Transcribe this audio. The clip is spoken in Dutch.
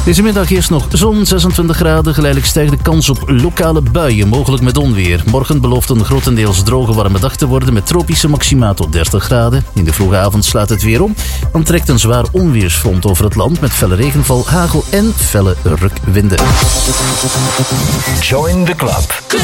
Deze middag eerst nog zon, 26 graden. Geleidelijk stijgt de kans op lokale buien, mogelijk met onweer. Morgen belooft een grotendeels droge warme dag te worden met tropische maxima tot 30 graden. In de vroege avond slaat het weer om. Dan trekt een zwaar onweersfront over het land met felle regenval, hagel en felle rukwinden. Join the club.